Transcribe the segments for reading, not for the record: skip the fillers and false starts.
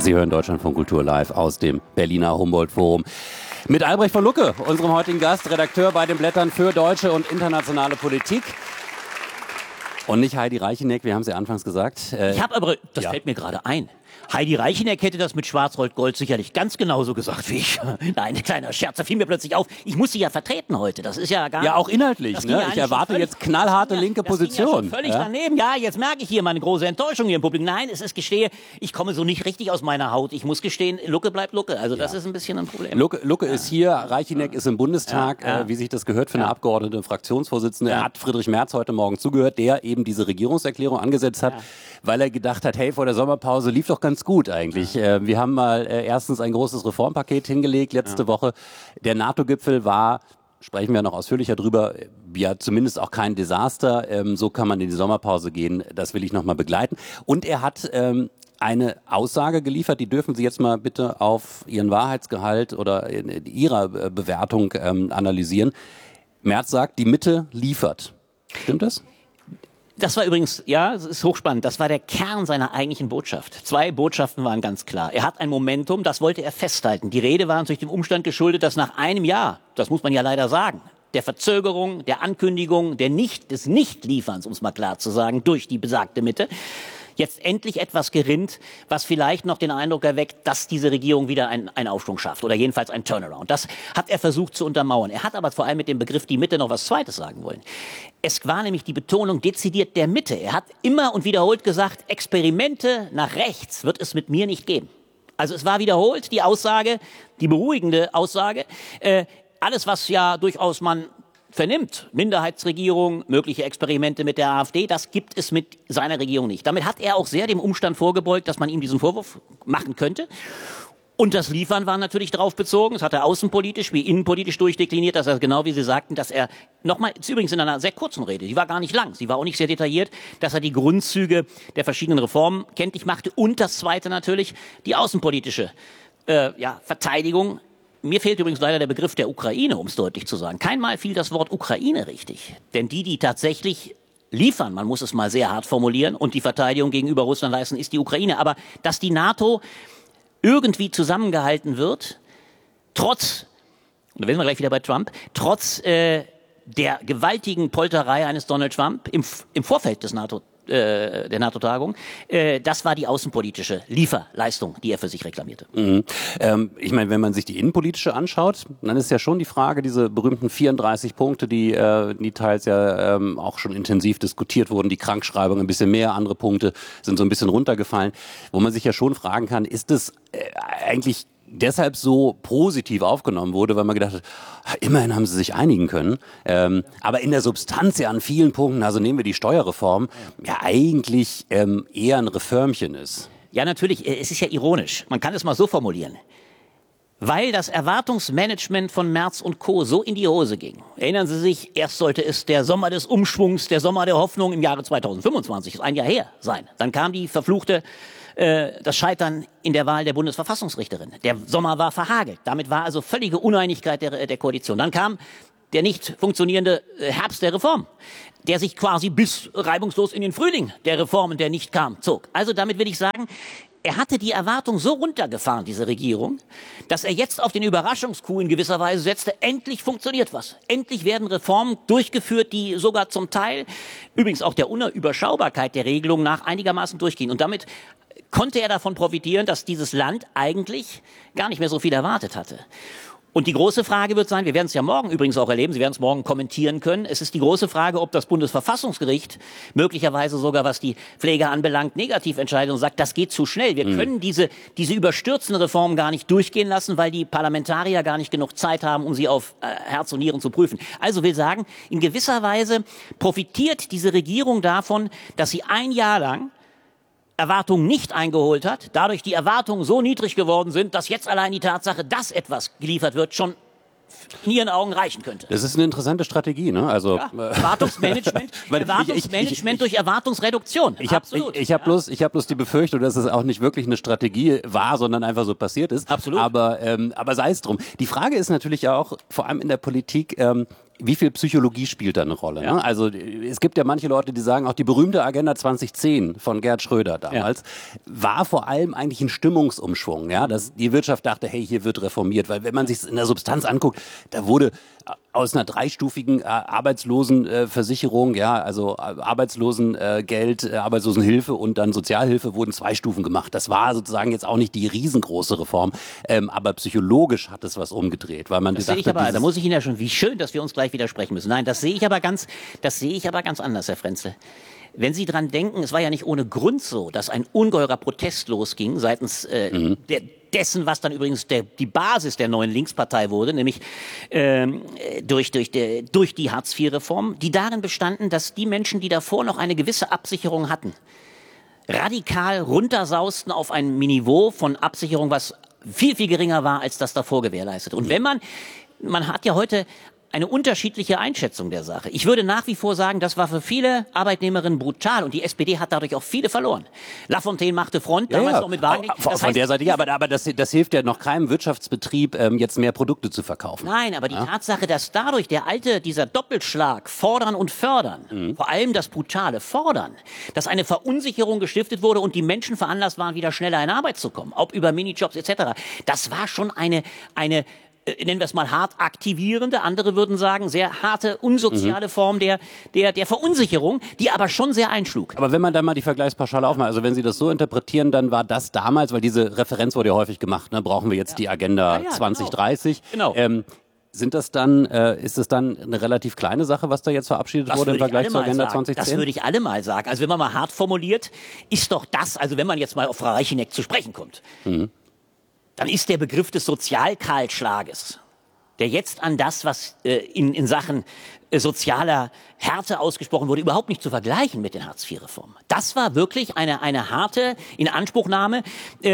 Sie hören Deutschlandfunk Kultur live aus dem Berliner Humboldt-Forum. Mit Albrecht von Lucke, unserem heutigen Gast, Redakteur bei den Blättern für deutsche und internationale Politik. Und nicht Heidi Reicheneck, wir haben es ja anfangs gesagt. Ich habe aber, das fällt mir gerade ein, Heidi Reicheneck hätte das mit Schwarz-Rot-Gold sicherlich ganz genauso gesagt wie ich. Nein, ein kleiner Scherz, da fiel mir plötzlich auf. Ich muss sie ja vertreten heute, das ist ja gar Ja, auch inhaltlich, ne? Ich erwarte jetzt knallharte linke Position. Ja völlig daneben. Ja, jetzt merke ich hier meine große Enttäuschung hier im Publikum. Nein, es ist, gestehe, ich komme so nicht richtig aus meiner Haut. Ich muss gestehen, Lucke bleibt Lucke. Also das ist ein bisschen ein Problem. Lucke ist hier, Reicheneck ist im Bundestag, wie sich das gehört für eine Abgeordnete, Fraktionsvorsitzende. Er hat Friedrich Merz heute Morgen zugehört, der eben diese Regierungserklärung angesetzt hat, weil er gedacht hat, hey, vor der Sommerpause lief doch ganz gut eigentlich. Wir haben mal erstens ein großes Reformpaket hingelegt letzte Woche. Der NATO-Gipfel war, sprechen wir noch ausführlicher drüber, ja zumindest auch kein Desaster. So kann man in die Sommerpause gehen. Das will ich noch mal begleiten. Und er hat eine Aussage geliefert, die dürfen Sie jetzt mal bitte auf Ihren Wahrheitsgehalt oder in Ihrer Bewertung analysieren. Merz sagt, die Mitte liefert. Stimmt das? Das war übrigens, ja, es ist hochspannend, das war der Kern seiner eigentlichen Botschaft. Zwei Botschaften waren ganz klar. Er hat ein Momentum, das wollte er festhalten. Die Rede war natürlich dem Umstand geschuldet, dass nach einem Jahr, das muss man ja leider sagen, der Verzögerung, der Ankündigung, des Nichtlieferns, um es mal klar zu sagen, durch die besagte Mitte, jetzt endlich etwas gerinnt, was vielleicht noch den Eindruck erweckt, dass diese Regierung wieder einen Aufschwung schafft oder jedenfalls einen Turnaround. Das hat er versucht zu untermauern. Er hat aber vor allem mit dem Begriff die Mitte noch was Zweites sagen wollen. Es war nämlich die Betonung dezidiert der Mitte. Er hat immer und wiederholt gesagt, Experimente nach rechts wird es mit mir nicht geben. Also es war wiederholt die Aussage, die beruhigende Aussage, alles was ja durchaus man vernimmt, Minderheitsregierung, mögliche Experimente mit der AfD, das gibt es mit seiner Regierung nicht. Damit hat er auch sehr dem Umstand vorgebeugt, dass man ihm diesen Vorwurf machen könnte. Und das Liefern war natürlich darauf bezogen, das hat er außenpolitisch wie innenpolitisch durchdekliniert, dass er, genau wie Sie sagten, dass er, nochmal, übrigens in einer sehr kurzen Rede, die war gar nicht lang, sie war auch nicht sehr detailliert, dass er die Grundzüge der verschiedenen Reformen kenntlich machte und das Zweite natürlich, die außenpolitische Verteidigung. Mir fehlt übrigens leider der Begriff der Ukraine, um es deutlich zu sagen. Keinmal fiel das Wort Ukraine richtig. Denn die tatsächlich liefern, man muss es mal sehr hart formulieren, und die Verteidigung gegenüber Russland leisten, ist die Ukraine. Aber dass die NATO irgendwie zusammengehalten wird, trotz, und da werden wir gleich wieder bei Trump, trotz der gewaltigen Polterei eines Donald Trump im Vorfeld des der NATO-Tagung, das war die außenpolitische Lieferleistung, die er für sich reklamierte. Ich meine, wenn man sich die innenpolitische anschaut, dann ist ja schon die Frage, diese berühmten 34 Punkte, die teils ja auch schon intensiv diskutiert wurden, die Krankschreibung ein bisschen mehr, andere Punkte sind so ein bisschen runtergefallen, wo man sich ja schon fragen kann, ist es eigentlich deshalb so positiv aufgenommen wurde, weil man gedacht hat, immerhin haben sie sich einigen können. Aber in der Substanz ja an vielen Punkten, also nehmen wir die Steuerreform, ja eigentlich eher ein Reformchen ist. Ja, natürlich, es ist ja ironisch. Man kann es mal so formulieren. Weil das Erwartungsmanagement von Merz und Co. so in die Hose ging. Erinnern Sie sich, erst sollte es der Sommer des Umschwungs, der Sommer der Hoffnung im Jahre 2025, ist ein Jahr her, sein. Dann kam die verfluchte das Scheitern in der Wahl der Bundesverfassungsrichterin. Der Sommer war verhagelt. Damit war also völlige Uneinigkeit der Koalition. Dann kam der nicht funktionierende Herbst der Reform, der sich quasi bis reibungslos in den Frühling der Reformen, der nicht kam, zog. Also damit will ich sagen, er hatte die Erwartung so runtergefahren, diese Regierung, dass er jetzt auf den Überraschungskuh in gewisser Weise setzte, endlich funktioniert was. Endlich werden Reformen durchgeführt, die sogar zum Teil, übrigens auch der Überschaubarkeit der Regelung nach, einigermaßen durchgehen. Und damit konnte er davon profitieren, dass dieses Land eigentlich gar nicht mehr so viel erwartet hatte. Und die große Frage wird sein, wir werden es ja morgen übrigens auch erleben, Sie werden es morgen kommentieren können, es ist die große Frage, ob das Bundesverfassungsgericht möglicherweise sogar, was die Pflege anbelangt, negativ entscheidet und sagt, das geht zu schnell. Wir können diese überstürzende Reform gar nicht durchgehen lassen, weil die Parlamentarier gar nicht genug Zeit haben, um sie auf Herz und Nieren zu prüfen. Also will sagen, in gewisser Weise profitiert diese Regierung davon, dass sie ein Jahr lang Erwartungen nicht eingeholt hat, dadurch die Erwartungen so niedrig geworden sind, dass jetzt allein die Tatsache, dass etwas geliefert wird, schon in ihren Augen reichen könnte. Das ist eine interessante Strategie, ne? Also Erwartungsmanagement durch Erwartungsreduktion. Ich habe bloß die Befürchtung, dass es auch nicht wirklich eine Strategie war, sondern einfach so passiert ist. Absolut. Aber sei es drum. Die Frage ist natürlich auch, vor allem in der Politik, wie viel Psychologie spielt da eine Rolle? Ne? Also es gibt ja manche Leute, die sagen, auch die berühmte Agenda 2010 von Gerd Schröder damals war vor allem eigentlich ein Stimmungsumschwung, ja, dass die Wirtschaft dachte, hey, hier wird reformiert, weil wenn man sich in der Substanz anguckt, da wurde aus einer dreistufigen Arbeitslosenversicherung, also Arbeitslosengeld, Arbeitslosenhilfe und dann Sozialhilfe wurden 2 Stufen gemacht. Das war sozusagen jetzt auch nicht die riesengroße Reform, aber psychologisch hat es was umgedreht, weil man dachte, da muss ich Ihnen ja schon, wie schön, dass wir uns gleich widersprechen müssen. Nein, das sehe ich aber ganz anders, Herr Frenzel. Wenn Sie dran denken, es war ja nicht ohne Grund so, dass ein ungeheurer Protest losging seitens dessen, was dann übrigens die Basis der neuen Linkspartei wurde, nämlich durch die Hartz-IV-Reform, die darin bestanden, dass die Menschen, die davor noch eine gewisse Absicherung hatten, radikal runtersausten auf ein Niveau von Absicherung, was viel, viel geringer war, als das davor gewährleistet. Und wenn man hat ja heute eine unterschiedliche Einschätzung der Sache. Ich würde nach wie vor sagen, das war für viele Arbeitnehmerinnen brutal und die SPD hat dadurch auch viele verloren. Lafontaine machte Front, damals noch mit Wagenknecht. Von der Seite ja, aber das hilft ja noch keinem Wirtschaftsbetrieb, jetzt mehr Produkte zu verkaufen. Nein, aber die Tatsache, dass dadurch dieser Doppelschlag Fordern und Fördern, vor allem das brutale Fordern, dass eine Verunsicherung gestiftet wurde und die Menschen veranlasst waren, wieder schneller in Arbeit zu kommen, ob über Minijobs etc., das war schon eine nennen wir es mal hart aktivierende, andere würden sagen, sehr harte, unsoziale Form der Verunsicherung, die aber schon sehr einschlug. Aber wenn man dann mal die Vergleichspauschale aufmacht, also wenn Sie das so interpretieren, dann war das damals, weil diese Referenz wurde ja häufig gemacht, ne, brauchen wir jetzt die Agenda 2030. Genau. Ist das dann eine relativ kleine Sache, was da jetzt verabschiedet wurde im Vergleich zur Agenda 2010? Das würde ich alle mal sagen. Also wenn man mal hart formuliert, ist doch das, also wenn man jetzt mal auf Frau Reicheneck zu sprechen kommt, dann ist der Begriff des Sozialkahlschlages, der jetzt an das, was in Sachen sozialer Härte ausgesprochen wurde, überhaupt nicht zu vergleichen mit den Hartz-IV-Reformen. Das war wirklich eine harte Inanspruchnahme.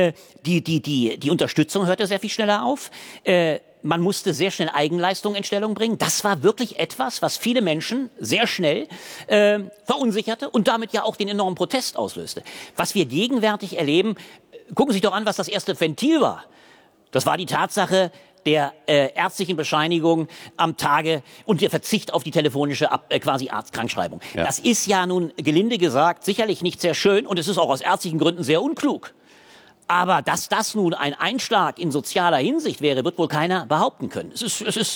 Die Unterstützung hörte sehr viel schneller auf. Man musste sehr schnell Eigenleistung in Stellung bringen. Das war wirklich etwas, was viele Menschen sehr schnell verunsicherte und damit ja auch den enormen Protest auslöste. Was wir gegenwärtig erleben, gucken Sie sich doch an, was das erste Ventil war. Das war die Tatsache der ärztlichen Bescheinigung am Tage und der Verzicht auf die telefonische quasi Arztkrankschreibung. Ja. Das ist ja nun gelinde gesagt sicherlich nicht sehr schön und es ist auch aus ärztlichen Gründen sehr unklug. Aber dass das nun ein Einschlag in sozialer Hinsicht wäre, wird wohl keiner behaupten können. Es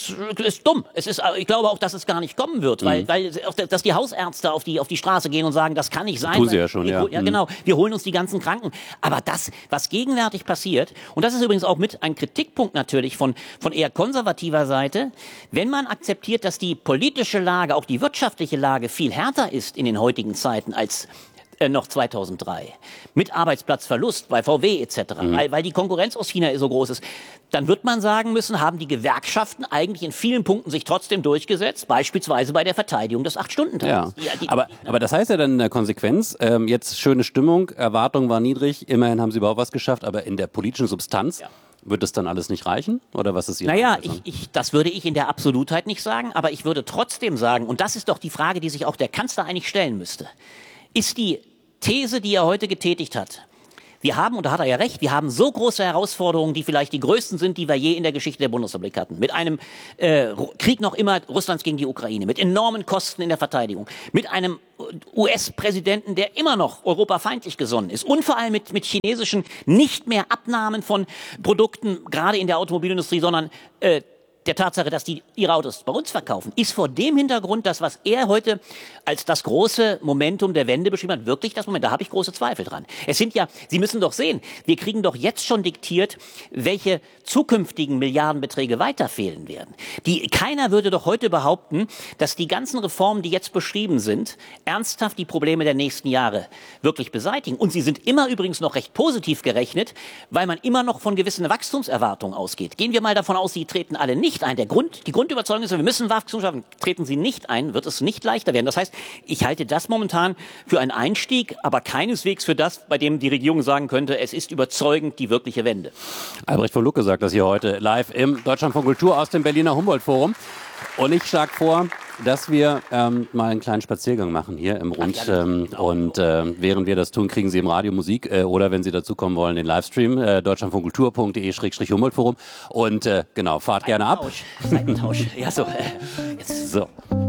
ist dumm. Ich glaube auch, dass es gar nicht kommen wird, weil dass die Hausärzte auf die Straße gehen und sagen, das kann nicht sein. Tun sie ja schon, ja. Ja, genau. Wir holen uns die ganzen Kranken. Aber das, was gegenwärtig passiert, und das ist übrigens auch mit ein Kritikpunkt natürlich von eher konservativer Seite, wenn man akzeptiert, dass die politische Lage, auch die wirtschaftliche Lage viel härter ist in den heutigen Zeiten als noch 2003, mit Arbeitsplatzverlust bei VW etc., weil die Konkurrenz aus China so groß ist, dann wird man sagen müssen, haben die Gewerkschaften eigentlich in vielen Punkten sich trotzdem durchgesetzt, beispielsweise bei der Verteidigung des 8-Stunden-Tages. Ja. Aber das heißt ja dann in der Konsequenz, jetzt schöne Stimmung, Erwartung war niedrig, immerhin haben sie überhaupt was geschafft, aber in der politischen Substanz wird es dann alles nicht reichen? Oder was ist Ihre Einschätzung? Das würde ich in der Absolutheit nicht sagen, aber ich würde trotzdem sagen, und das ist doch die Frage, die sich auch der Kanzler eigentlich stellen müsste, ist die These, die er heute getätigt hat. Wir haben, und da hat er ja recht, wir haben so große Herausforderungen, die vielleicht die größten sind, die wir je in der Geschichte der Bundesrepublik hatten. Mit einem Krieg noch immer Russlands gegen die Ukraine, mit enormen Kosten in der Verteidigung, mit einem US-Präsidenten, der immer noch europafeindlich gesonnen ist und vor allem mit chinesischen nicht mehr Abnahmen von Produkten, gerade in der Automobilindustrie, sondern der Tatsache, dass die ihre Autos bei uns verkaufen, ist vor dem Hintergrund das, was er heute als das große Momentum der Wende beschrieben hat, wirklich das Moment. Da habe ich große Zweifel dran. Es sind ja, Sie müssen doch sehen, wir kriegen doch jetzt schon diktiert, welche zukünftigen Milliardenbeträge weiter fehlen werden. Keiner würde doch heute behaupten, dass die ganzen Reformen, die jetzt beschrieben sind, ernsthaft die Probleme der nächsten Jahre wirklich beseitigen. Und sie sind immer übrigens noch recht positiv gerechnet, weil man immer noch von gewissen Wachstumserwartungen ausgeht. Gehen wir mal davon aus, sie treten alle nicht ein. Die Grundüberzeugung ist, wir müssen Wachstum schaffen. Treten sie nicht ein, wird es nicht leichter werden. Das heißt, ich halte das momentan für einen Einstieg, aber keineswegs für das, bei dem die Regierung sagen könnte, es ist überzeugend die wirkliche Wende. Albrecht von Lucke sagt das hier heute live im Deutschlandfunk Kultur aus dem Berliner Humboldt-Forum. Und ich schlage vor, dass wir mal einen kleinen Spaziergang machen hier im Rund. Während wir das tun, kriegen Sie im Radio Musik oder wenn Sie dazu kommen wollen, den Livestream deutschlandfunkkultur.de/Humboldt-Forum. Und genau, fahrt gerne ab. Seitentausch. Ja, so. So.